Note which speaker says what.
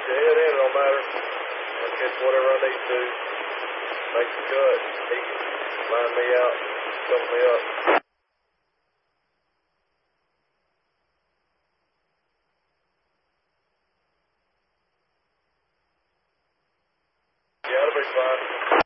Speaker 1: you head in, it don't matter. I'll catch whatever I need to. Make the cut. He can line me out, cover me up. Yeah, it'll be fine.